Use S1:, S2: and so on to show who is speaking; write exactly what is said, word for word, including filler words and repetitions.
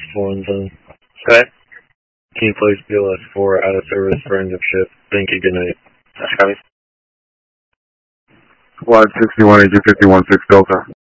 S1: four one seven.
S2: Okay.
S1: Can you place B L S four out of service for end of shift? Thank you, good night.
S2: That's coming.
S3: Squad sixty-one, agent fifty-one six Delta.